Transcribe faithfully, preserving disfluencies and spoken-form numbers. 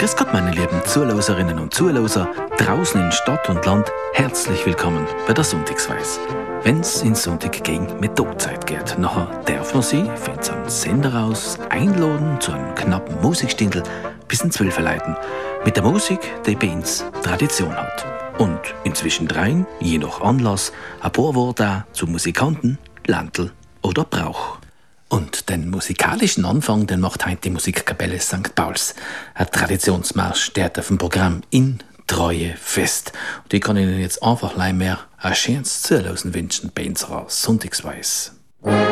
Grüß Gott, meine lieben Zuhörerinnen und Zuhörer, draußen in Stadt und Land, herzlich willkommen bei der Sonntagsweis. Wenn's in Sonntag gegen Methodzeit geht, nachher darf man sie, wenn's am Sender aus, einladen zu einem knappen Musikstindel bis in zwölf leiten. Mit der Musik, die bei uns Tradition hat. Und inzwischen drein, je nach Anlass, ein paar Worte zu Musikanten, Landl oder Brauch. Und den musikalischen Anfang, den macht heute die Musikkapelle Sankt Pauls. Ein Traditionsmarsch, der auf dem Programm in Treue fest. Und ich kann Ihnen jetzt einfach gleich mehr ein schönes Zuhören wünschen bei unserer Sonntagsweis.